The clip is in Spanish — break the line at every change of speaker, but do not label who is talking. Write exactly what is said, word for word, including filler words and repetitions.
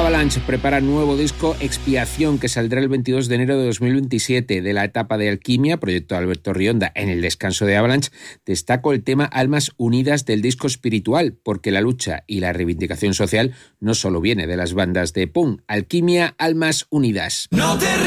Avalanche prepara nuevo disco, Expiación, que saldrá el veintidós de enero de dos mil veintisiete. De la etapa de Alquimia, proyecto de Alberto Rionda, en el descanso de Avalanche, destaco el tema Almas Unidas del disco espiritual, porque la lucha y la reivindicación social no solo viene de las bandas de punk. Alquimia, Almas Unidas.
No te